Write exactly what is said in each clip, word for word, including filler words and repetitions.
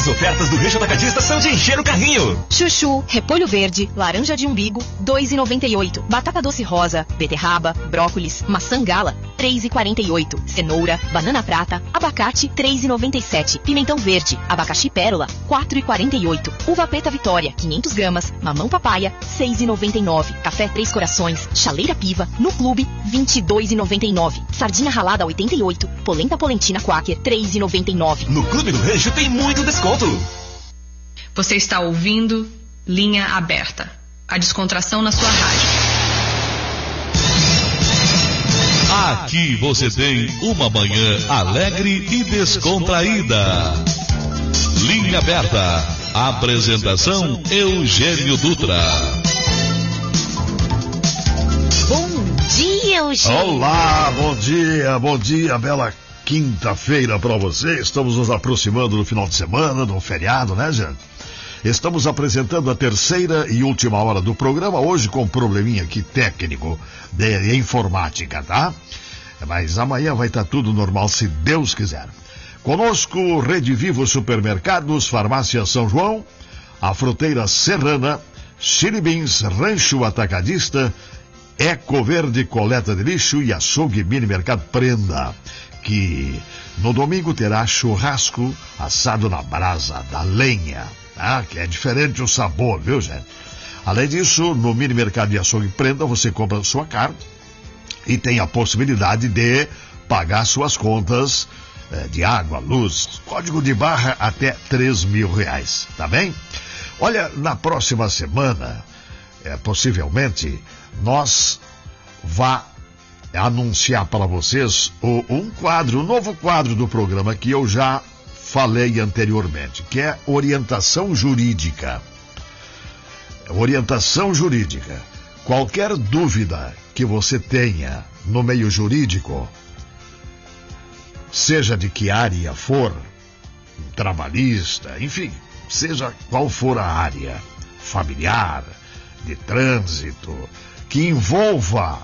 As ofertas do Rancho Atacadista são de encher o carrinho. Chuchu, repolho verde, laranja de umbigo, dois reais e noventa e oito. Batata doce rosa, beterraba, brócolis, maçã gala, três reais e quarenta e oito. Cenoura, banana prata, abacate, três reais e noventa e sete. Pimentão verde, abacaxi pérola, quatro reais e quarenta e oito. Uva preta Vitória, quinhentas gramas, mamão papaya, seis reais e noventa e nove. Café Três Corações, chaleira piva, no clube, vinte e dois reais e noventa e nove. Sardinha ralada oitenta e oito. Polenta polentina Quaker, três reais e noventa e nove. No Clube do Rancho tem muito desconto. Você está ouvindo Linha Aberta, a descontração na sua rádio. Aqui você tem uma manhã alegre e descontraída. Linha Aberta. Apresentação Eugênio Dutra. Bom dia, Eugênio. Olá, bom dia, bom dia, bela quinta-feira para você. Estamos nos aproximando do final de semana, do feriado, né, gente? Estamos apresentando a terceira e última hora do programa, hoje com um probleminha aqui técnico de informática, tá? Mas amanhã vai estar tudo normal, se Deus quiser. Conosco, Rede Vivo Supermercados, Farmácia São João, a Fruteira Serrana, Chili Beans, Rancho Atacadista, Eco Verde Coleta de Lixo e Açougue Mini Mercado Prenda, que no domingo terá churrasco assado na brasa da lenha, tá? Que é diferente o sabor, viu, gente? Além disso, no Mini Mercado e Açougue Prenda, você compra a sua carne e tem a possibilidade de pagar suas contas é, de água, luz, código de barra até três mil reais, tá bem? Olha, na próxima semana, é, possivelmente, nós vá anunciar para vocês o, um quadro, um novo quadro do programa que eu já falei anteriormente, que é orientação jurídica. Orientação jurídica. Qualquer dúvida que você tenha no meio jurídico, seja de que área for, trabalhista, enfim, seja qual for a área, familiar, de trânsito, que envolva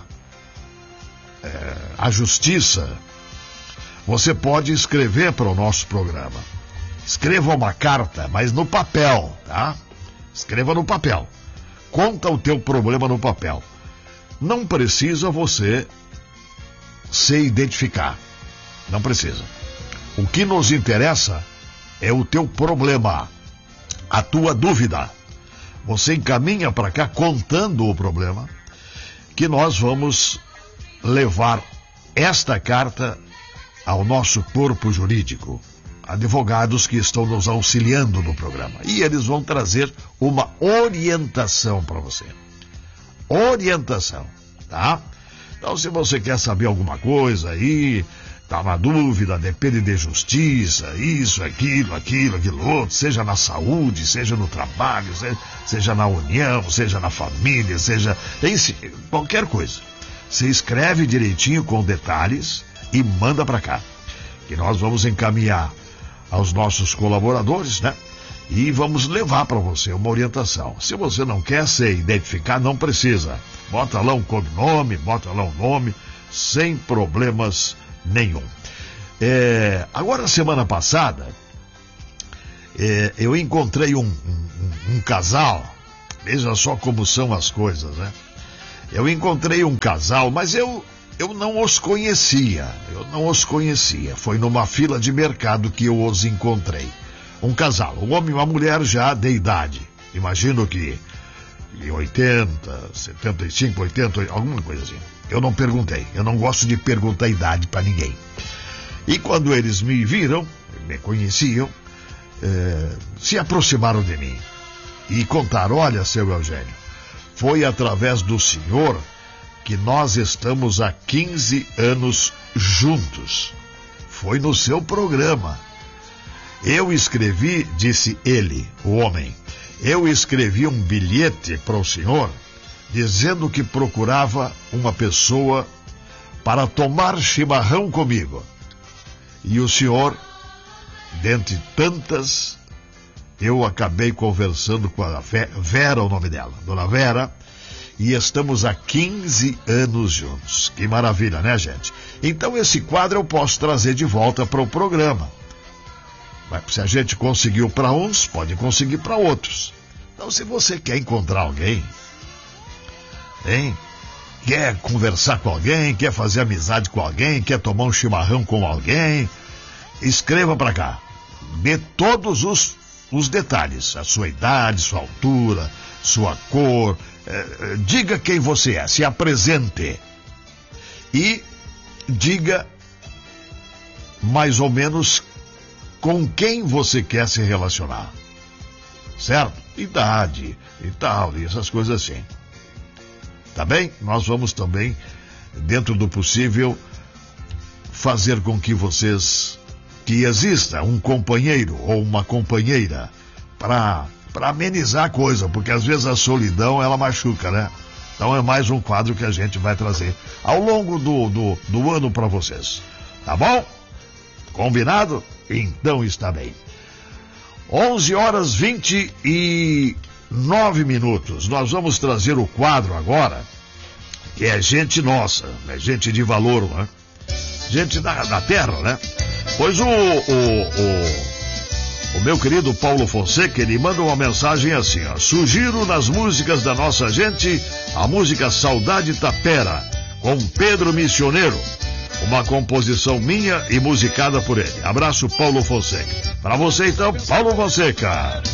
é, a justiça, você pode escrever para o nosso programa. Escreva uma carta, mas no papel, tá? Escreva no papel. Conta o teu problema no papel. Não precisa você se identificar. Não precisa. O que nos interessa é o teu problema, a tua dúvida. Você encaminha para cá contando o problema, que nós vamos levar esta carta ao nosso corpo jurídico, advogados que estão nos auxiliando no programa. E eles vão trazer uma orientação para você. Orientação, tá? Então, se você quer saber alguma coisa aí, tá na dúvida, depende de justiça, isso, aquilo, aquilo, aquilo outro, seja na saúde, seja no trabalho, seja, seja na união, seja na família, seja em qualquer coisa. Você escreve direitinho com detalhes e manda para cá, que nós vamos encaminhar aos nossos colaboradores, né? E vamos levar para você uma orientação. Se você não quer se identificar, não precisa. Bota lá um codinome, bota lá um nome, sem problemas nenhum. É, agora, semana passada, é, eu encontrei um, um, um casal, veja só como são as coisas, né? Eu encontrei um casal, mas eu, eu não os conhecia, eu não os conhecia. Foi numa fila de mercado que eu os encontrei. Um casal, um homem e uma mulher já de idade. Imagino que oitenta, setenta e cinco, oitenta, alguma coisa assim. Eu não perguntei, eu não gosto de perguntar a idade para ninguém. E quando eles me viram, me conheciam, eh, se aproximaram de mim e contaram: olha, seu Eugênio, foi através do senhor que nós estamos há quinze anos juntos. Foi no seu programa. Eu escrevi, disse ele, o homem, eu escrevi um bilhete para o senhor dizendo que procurava uma pessoa para tomar chimarrão comigo. E o senhor, dentre tantas, eu acabei conversando com a Vera, o nome dela, Dona Vera, e estamos há quinze anos juntos. Que maravilha, né, gente? Então esse quadro eu posso trazer de volta para o programa. Se a gente conseguiu para uns, pode conseguir para outros. Então, se você quer encontrar alguém, hein? Quer conversar com alguém, quer fazer amizade com alguém, quer tomar um chimarrão com alguém, escreva para cá. Dê todos os, os detalhes, a sua idade, sua altura, sua cor, eh, diga quem você é, se apresente. E diga mais ou menos com quem você quer se relacionar. Certo? Idade e tal, e essas coisas assim. Tá bem? Nós vamos também, dentro do possível, fazer com que vocês, que exista um companheiro ou uma companheira para para amenizar a coisa, porque às vezes a solidão ela machuca, né? Então é mais um quadro que a gente vai trazer ao longo do, do, do ano para vocês. Tá bom? Combinado? Então está bem. onze horas vinte e nove minutos. Nós vamos trazer o quadro agora, que é gente nossa, né? Gente de valor, né? Gente da, da terra, né? Pois o, o, o, o meu querido Paulo Fonseca, ele manda uma mensagem assim, ó. Sugiro nas músicas da nossa gente a música Saudade Tapera, com Pedro Missioneiro. Uma composição minha e musicada por ele. Abraço, Paulo Fonseca. Para você então, Paulo Fonseca.